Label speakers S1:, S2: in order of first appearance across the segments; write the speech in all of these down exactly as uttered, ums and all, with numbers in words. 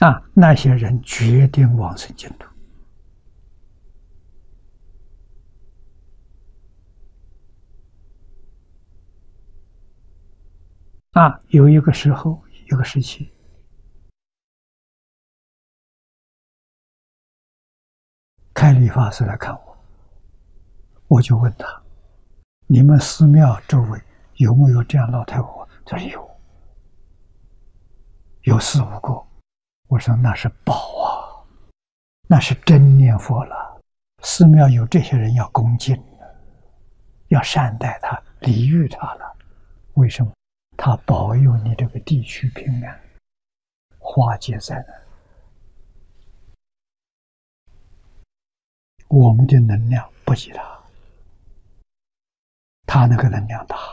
S1: 啊，那些人决定往生净土。啊，有一个时候，有个时期，开理发师来看我，我就问他：“你们寺庙周围有没有这样老太婆？”他说有，有四五个。我说那是宝啊，那是真念佛了。寺庙有这些人要恭敬的，要善待他，礼遇他了。为什么？他保佑你这个地区平安，化解灾难。我们的能量不及他，他那个能量大，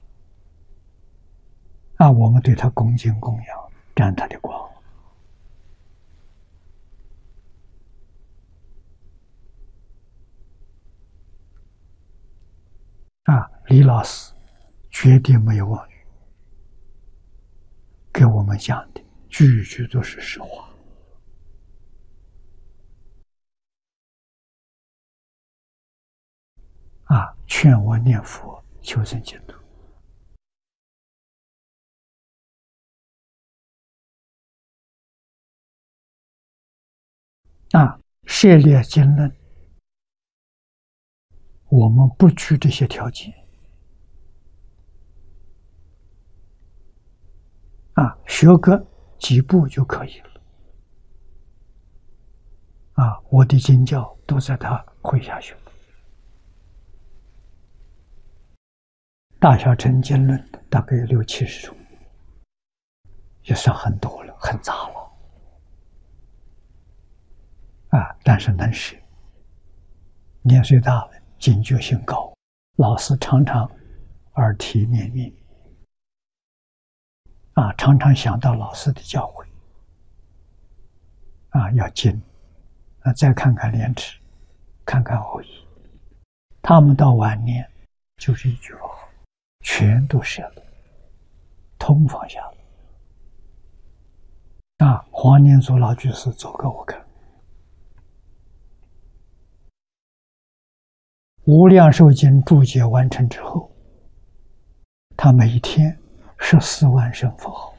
S1: 啊，我们对他恭敬供养，沾他的光。啊，李老师绝对没有妄语，给我们讲的句句都是实话。啊，劝我念佛求生净土。啊，涉猎经论，我们不拘这些条件。啊，学个几步就可以了。啊，我的经教都在他麾下学的。大小乘经论大概有六七十种，也算很多了，很杂了。啊，但是能学，年岁大了，警觉性高，老师常常耳提面命。啊，常常想到老师的教诲。啊，要精。啊，再看看莲池，看看后羿，他们到晚年就是一句话，全都舍了，通放下了。啊，黄念祖老居士走给我看，无量寿经注解完成之后，他每一天十四万声佛号，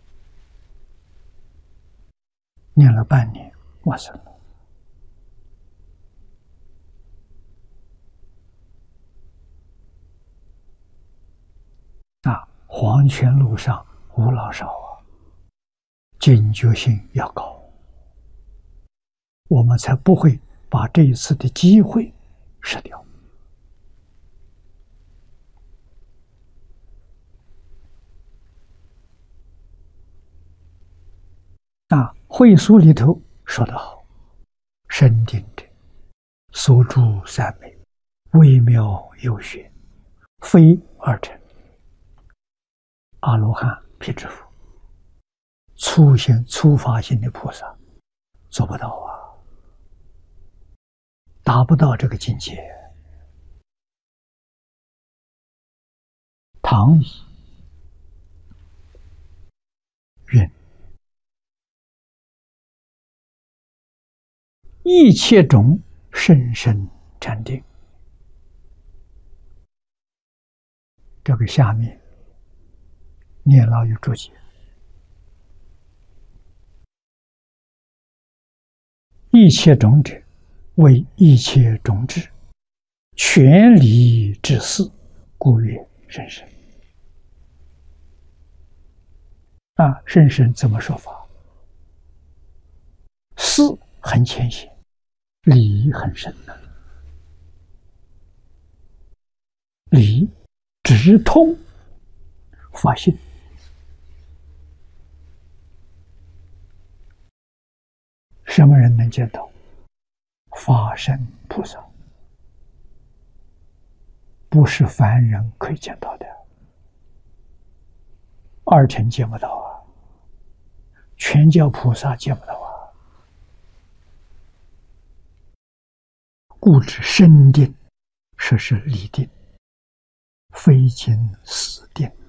S1: 念了半年，往生了。啊，黄泉路上无老少啊，警觉性要高，我们才不会把这一次的机会失掉。啊，会书里头说得好，深定者，所住三昧，微妙有学，非二乘。阿罗汉、辟支佛，粗心、粗发心的菩萨做不到啊，达不到这个境界。唐乙云：一切种甚深禅定。这个下面念老有注解：一切种者，为一切种智，全理之事，故曰甚深。啊，甚深怎么说法？事很浅显，理很深的。理直通发心。什么人能见到？法身菩萨，不是凡人可以见到的。二乘见不到啊，全教菩萨见不到啊。故知深定，实是理定，非经死定。